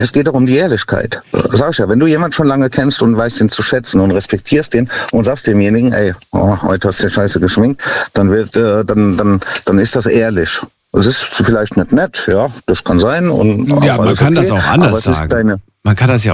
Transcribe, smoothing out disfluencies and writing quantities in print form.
Es geht doch um die Ehrlichkeit. Sag ich ja, wenn du jemanden schon lange kennst und weißt ihn zu schätzen und respektierst den und sagst demjenigen, ey, heute hast du die Scheiße geschminkt, dann ist das ehrlich. Es ist vielleicht nicht nett, ja, das kann sein. Und ja, man kann das auch anders sagen. Man kann das ja